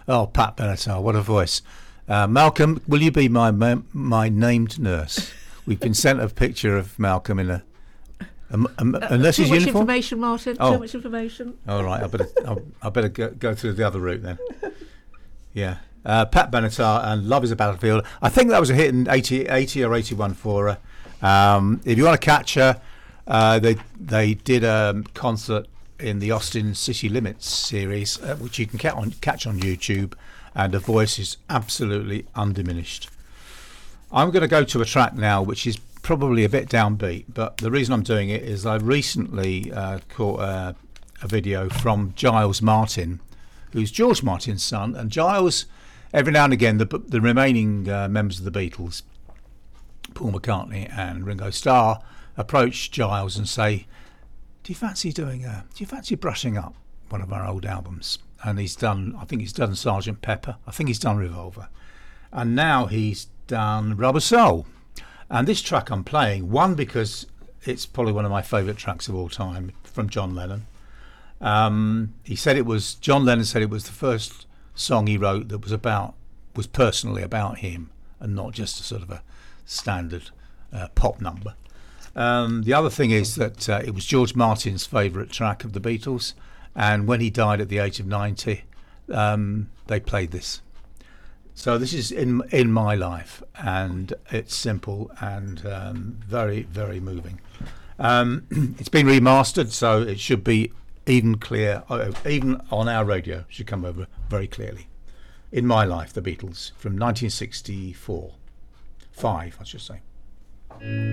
Oh, Pat Benatar, what a voice. Malcolm, will you be my named nurse? We've been sent a picture of Malcolm in a nurse's too much uniform. Information, Martin. Oh. Too much information. All right, I better go through the other route then. Yeah. Pat Benatar and Love is a Battlefield. I think that was a hit in 80 or 81 for her. If you want to catch her, they did a concert in the Austin City Limits series, which you can catch on YouTube, and her voice is absolutely undiminished. I'm going to go to a track now which is probably a bit downbeat, but the reason I'm doing it is I recently caught a video from Giles Martin, who's George Martin's son, and Giles, every now and again, the remaining members of the Beatles, Paul McCartney and Ringo Starr, approach Giles and say, do you fancy brushing up one of our old albums? And I think he's done Sgt. Pepper, I think he's done Revolver, and now he's done Rubber Soul. And this track I'm playing, one, because it's probably one of my favourite tracks of all time from John Lennon. John Lennon said it was the first song he wrote that was personally about him and not just a sort of a standard pop number. The other thing is that it was George Martin's favourite track of the Beatles, and when he died at the age of 90, they played this. So this is in my life, and it's simple and very, very moving. It's been remastered, so it should be even clear, even on our radio, it should come over very clearly. In My Life, the Beatles, from 1964. 5, I should say.